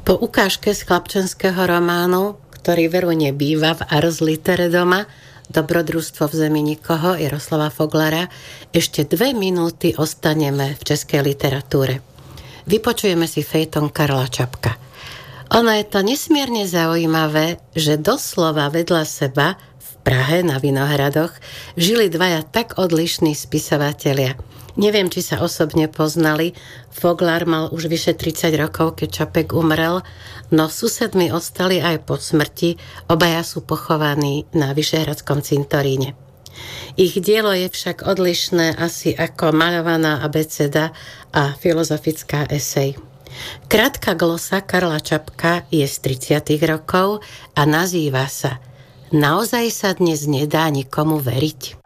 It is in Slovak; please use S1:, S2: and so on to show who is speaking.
S1: Po ukážke z chlapčenského románu, ktorý veru nebýva v Ars Litere doma, Dobrodružstvo v zemi nikoho Jaroslava Foglara, ešte 2 minúty ostaneme v českej literatúre. Vypočujeme si fejton Karla Čapka. Ono je to nesmierne zaujímavé, že doslova vedľa seba v Prahe na Vinohradoch žili dvaja tak odlišní spisovatelia. Neviem, či sa osobne poznali. Foglar mal už vyše 30 rokov, keď Čapek umrel, no susedmi ostali aj po smrti. Obaja sú pochovaní na Vyšehradskom cintoríne. Ich dielo je však odlišné asi ako maľovaná abeceda a filozofická esej. Krátka glosa Karla Čapka je z 30. rokov a nazýva sa Naozaj sa dnes nedá nikomu veriť.